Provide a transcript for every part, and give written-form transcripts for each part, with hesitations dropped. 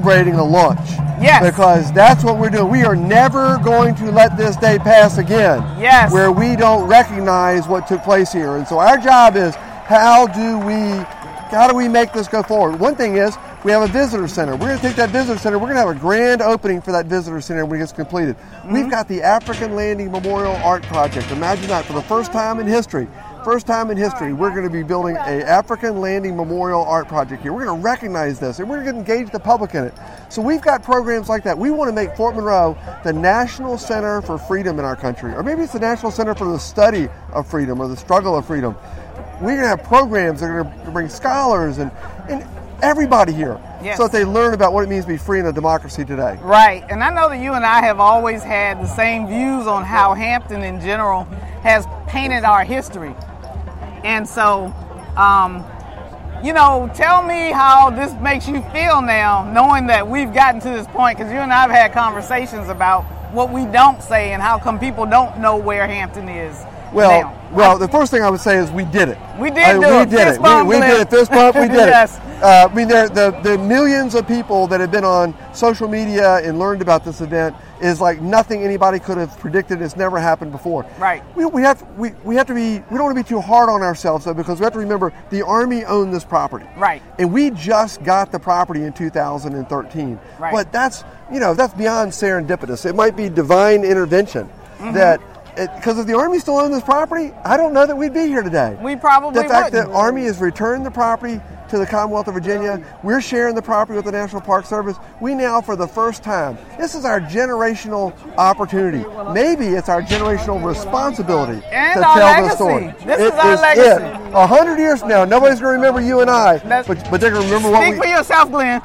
celebrating a launch. Yes. Because that's what we're doing. We are never going to let this day pass again. Yes. Where we don't recognize what took place here. And so our job is, how do we make this go forward? One thing is, we have a visitor center. We're going to take that visitor center. We're going to have a grand opening for that visitor center when it gets completed. Mm-hmm. We've got the African Landing Memorial Art Project. Imagine that, for the first time in history, we're going to be building an African Landing Memorial Art Project here. We're going to recognize this, and we're going to engage the public in it. So we've got programs like that. We want to make Fort Monroe the National Center for Freedom in our country, or maybe it's the National Center for the Study of Freedom or the Struggle of Freedom. We're going to have programs that are going to bring scholars and everybody here, yes, so that they learn about what it means to be free in a democracy today. Right, and I know that you and I have always had the same views on how Hampton in general has painted our history. And so, tell me how this makes you feel now, knowing that we've gotten to this point, because you and I have had conversations about what we don't say and how come people don't know where Hampton is. Well, the first thing I would say is we did it. We did it. Fist bump. We did yes. it. The millions of people that have been on social media and learned about this event is like nothing anybody could have predicted. It's never happened before. Right. We have to be. We don't want to be too hard on ourselves though, because we have to remember the Army owned this property. Right. And we just got the property in 2013. Right. But that's beyond serendipitous. It might be divine intervention that. Because if the Army still owned this property, I don't know that we'd be here today. We probably The fact wouldn't. that Army has returned the property to the Commonwealth of Virginia, we're sharing the property with the National Park Service. We now, for the first time, this is our generational opportunity. Maybe it's our generational responsibility and to our tell legacy. the story. This is our legacy. 100 years from now, nobody's going to remember you and I, but they're going to remember what we... Speak for yourself, Glenn.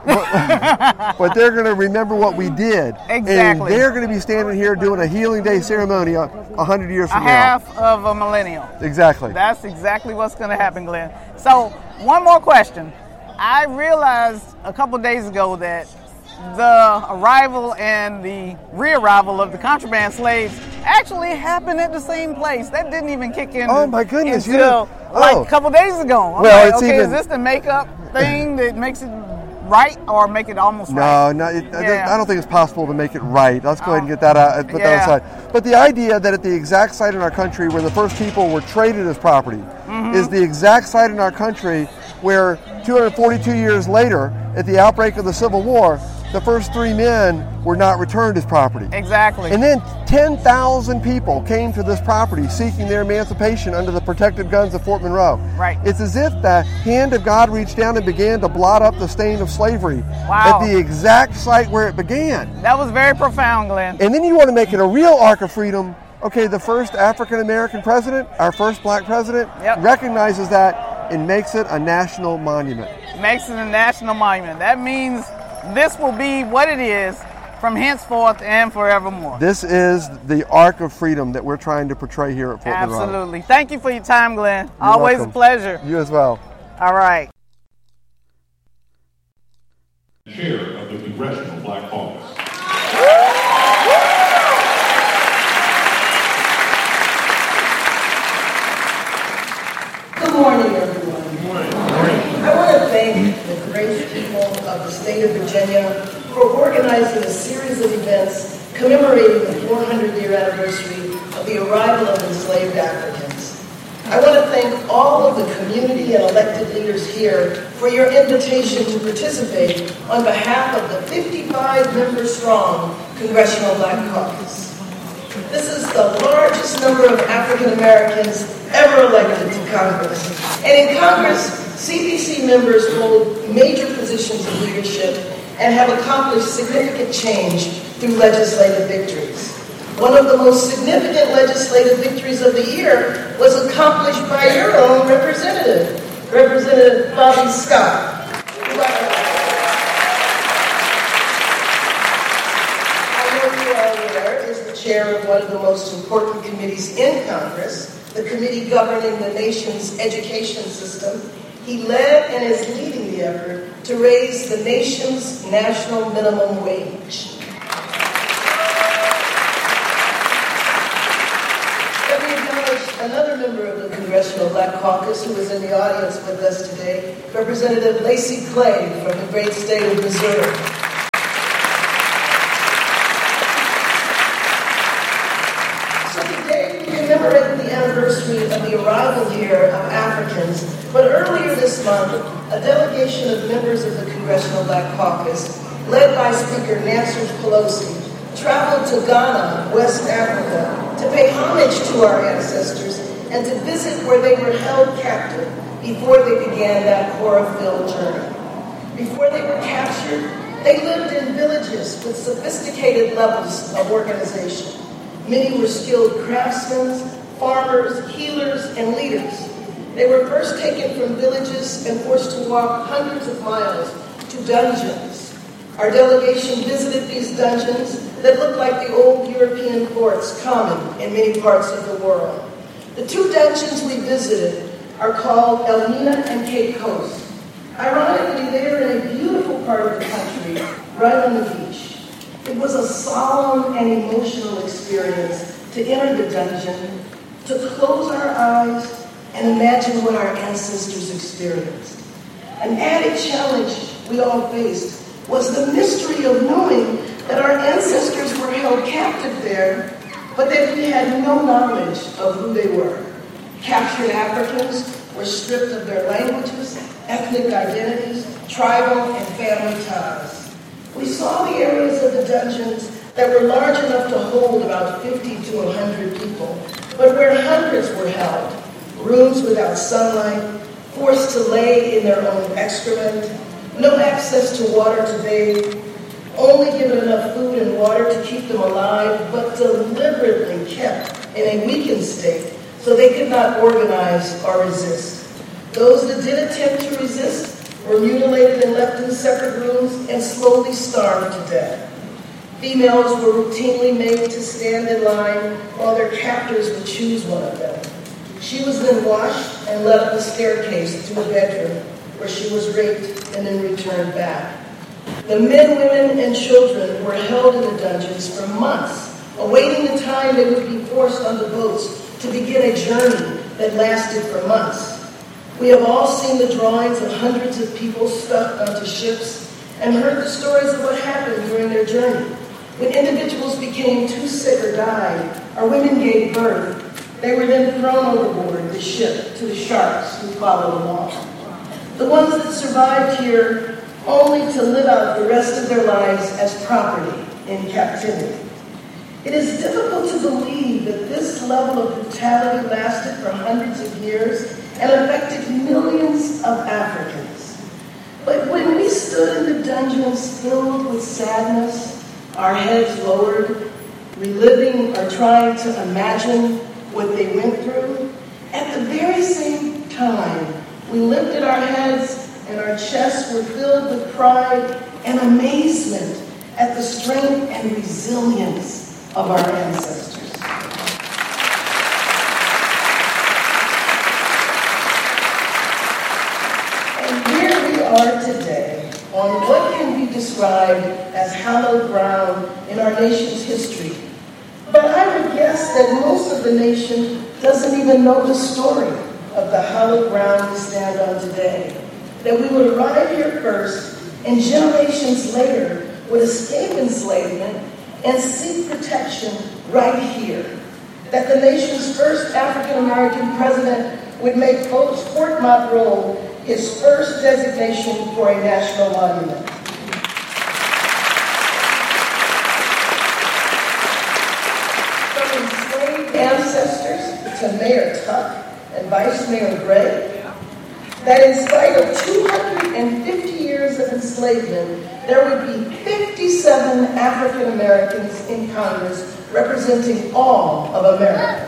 But they're going to remember what we did. Exactly. And they're going to be standing here doing a Healing Day ceremony 100 years from now. Half of a millennial. Exactly. That's exactly what's going to happen, Glenn. So, one more question. I realized a couple days ago that the arrival and the re-arrival of the contraband slaves actually happened at the same place. That didn't even kick in. Oh my goodness! Until a couple days ago. I'm well, like, it's okay, even... is this the makeup thing that makes it right or make it almost right? No, I don't think it's possible to make it right. Let's go ahead and get that out, put that aside. But the idea that at the exact site in our country where the first people were traded as property is the exact site in our country where 242 years later, at the outbreak of the Civil War, the first 3 men were not returned as property. Exactly. And then 10,000 people came to this property seeking their emancipation under the protected guns of Fort Monroe. Right. It's as if the hand of God reached down and began to blot up the stain of slavery at the exact site where it began. That was very profound, Glenn. And then you want to make it a real arc of freedom. Okay, the first African-American president, our first black president, recognizes that and makes it a national monument. Makes it a national monument. That means this will be what it is from henceforth and forevermore. This is the arc of freedom that we're trying to portray here at Fort Monroe. Absolutely. Thank you for your time, Glenn. You're Always welcome. a pleasure. You as well. All right. Chair of the Congressional Black Caucus. Good morning, everyone. Good morning. I want to thank the great people of the state of Virginia for organizing a series of events commemorating the 400-year anniversary of the arrival of enslaved Africans. I want to thank all of the community and elected leaders here for your invitation to participate on behalf of the 55-member-strong Congressional Black Caucus. This is the largest number of African Americans ever elected to Congress. And in Congress, CBC members hold major positions of leadership and have accomplished significant change through legislative victories. One of the most significant legislative victories of the year was accomplished by your own representative, Representative Bobby Scott. Chair of one of the most important committees in Congress, the committee governing the nation's education system. He led and is leading the effort to raise the nation's national minimum wage. Let me acknowledge another member of the Congressional Black Caucus who is in the audience with us today, Representative Lacey Clay from the great state of Missouri. Black Caucus, led by Speaker Nancy Pelosi, traveled to Ghana, West Africa, to pay homage to our ancestors and to visit where they were held captive before they began that horror-filled journey. Before they were captured, they lived in villages with sophisticated levels of organization. Many were skilled craftsmen, farmers, healers, and leaders. They were first taken from villages and forced to walk hundreds of miles to dungeons. Our delegation visited these dungeons that looked like the old European forts common in many parts of the world. The two dungeons we visited are called Elmina and Cape Coast. Ironically, they are in a beautiful part of the country, right on the beach. It was a solemn and emotional experience to enter the dungeon, to close our eyes and imagine what our ancestors experienced. An added challenge we all faced was the mystery of knowing that our ancestors were held captive there, but that we had no knowledge of who they were. Captured Africans were stripped of their languages, ethnic identities, tribal and family ties. We saw the areas of the dungeons that were large enough to hold about 50 to 100 people, but where hundreds were held, rooms without sunlight, forced to lay in their own excrement, no access to water to bathe, only given enough food and water to keep them alive, but deliberately kept in a weakened state so they could not organize or resist. Those that did attempt to resist were mutilated and left in separate rooms and slowly starved to death. Females were routinely made to stand in line while their captors would choose one of them. She was then washed and led up the staircase to a bedroom where she was raped and then returned back. The men, women, and children were held in the dungeons for months, awaiting the time they would be forced on the boats to begin a journey that lasted for months. We have all seen the drawings of hundreds of people stuck onto ships and heard the stories of what happened during their journey. When individuals became too sick or died, or women gave birth, they were then thrown overboard the ship to the sharks who followed along. The ones that survived here only to live out the rest of their lives as property in captivity. It is difficult to believe that this level of brutality lasted for hundreds of years and affected millions of Africans. But when we stood in the dungeons filled with sadness, our heads lowered, reliving or trying to imagine what they went through, at the very same time, we lifted our heads and our chests were filled with pride and amazement at the strength and resilience of our ancestors. And here we are today on what can be described as hallowed ground in our nation's history. But I would guess that most of the nation doesn't even know the story of the hallowed ground we stand on today. That we would arrive here first, and generations later would escape enslavement and seek protection right here. That the nation's first African-American president would make Fort Monroe his first designation for a national monument. From enslaved ancestors to Mayor Tuck and Vice Mayor Gray, that in spite of 250 years of enslavement, there would be 57 African Americans in Congress representing all of America.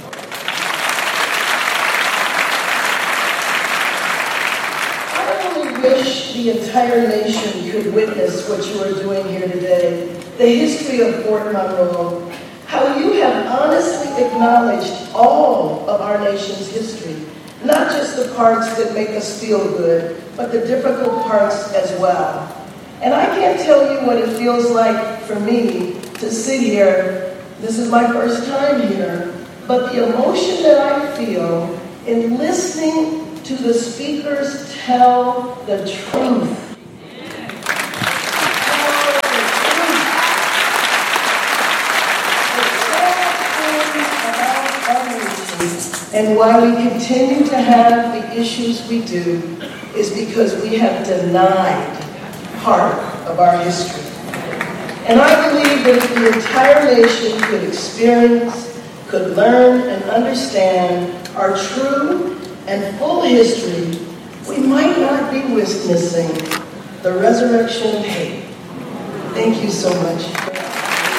I only wish the entire nation could witness what you are doing here today, the history of Fort Monroe, how you have honestly acknowledged all of our nation's history. Not just the parts that make us feel good, but the difficult parts as well. And I can't tell you what it feels like for me to sit here. This is my first time here, but the emotion that I feel in listening to the speakers tell the truth. And why we continue to have the issues we do is because we have denied part of our history. And I believe that if the entire nation could experience, could learn and understand our true and full history, we might not be witnessing the resurrection of hate. Thank you so much.